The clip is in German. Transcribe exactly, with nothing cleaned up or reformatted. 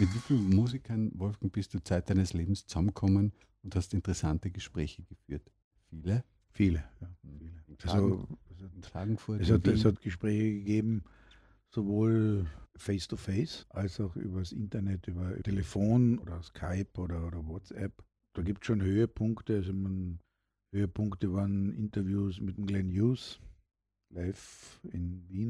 Mit wie vielen Musikern, Wolfgang, bist du Zeit deines Lebens zusammengekommen und hast interessante Gespräche geführt? Viele? Viele, ja. Viele. In, Klagen, Also, es hat, in Klagenfurt, es, in hat, es Wien? hat Gespräche gegeben, sowohl face-to-face als auch übers Internet, über Telefon oder Skype oder, oder WhatsApp. Da gibt es schon Höhepunkte. Also man, Höhepunkte waren Interviews mit dem Glenn Hughes live in Wien.